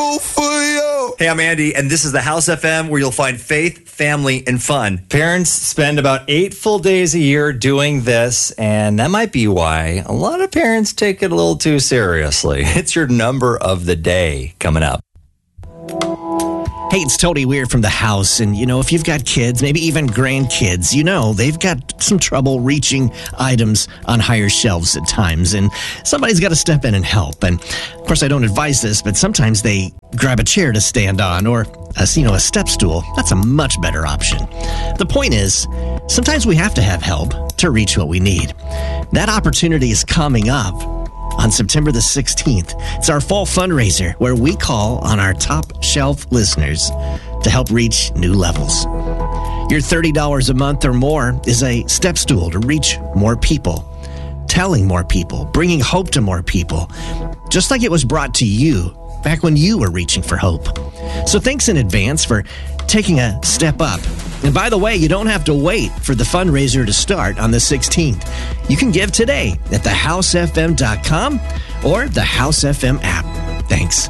Hey, I'm Andy, and this is the House FM, where you'll find faith, family, and fun. Parents spend about 8 full days a year doing this, and that might be why a lot of parents take it a little too seriously. It's your number of the day coming up. Hey, it's Tony Weird from the house. And, if you've got kids, maybe even grandkids, they've got some trouble reaching items on higher shelves at times. And somebody's got to step in and help. And, of course, I don't advise this, but sometimes they grab a chair to stand on or, a step stool. That's a much better option. The point is, sometimes we have to have help to reach what we need. That opportunity is coming up on September the 16th. It's our fall fundraiser where we call on our top shelf listeners to help reach new levels. Your $30 a month or more is a step stool to reach more people, telling more people, bringing hope to more people, just like it was brought to you back when you were reaching for hope. So thanks in advance for taking a step up. And by the way, you don't have to wait for the fundraiser to start on the 16th. You can give today at thehousefm.com or the House FM app. Thanks.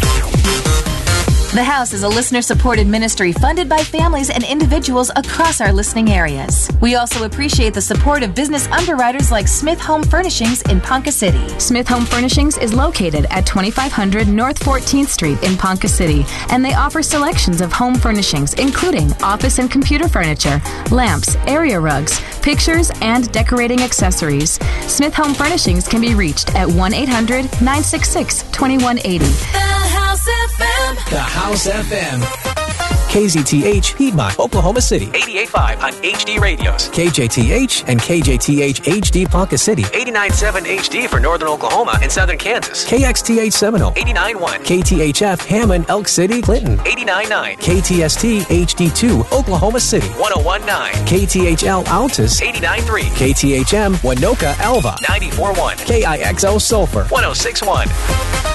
The House is a listener-supported ministry funded by families and individuals across our listening areas. We also appreciate the support of business underwriters like Smith Home Furnishings in Ponca City. Smith Home Furnishings is located at 2500 North 14th Street in Ponca City, and they offer selections of home furnishings, including office and computer furniture, lamps, area rugs, pictures, and decorating accessories. Smith Home Furnishings can be reached at 1-800-966-2180. The House FM. KZTH, Piedmont, Oklahoma City. 88.5 on HD radios. KJTH and KJTH HD Ponca City. 89.7 HD for Northern Oklahoma and Southern Kansas. KXTH Seminole. 89.1. KTHF Hammond, Elk City, Clinton. 89.9. KTST HD2 Oklahoma City. 101.9. KTHL Altus. 89.3. KTHM Winoka Alva. 94.1. KIXO Sulphur. 106.1.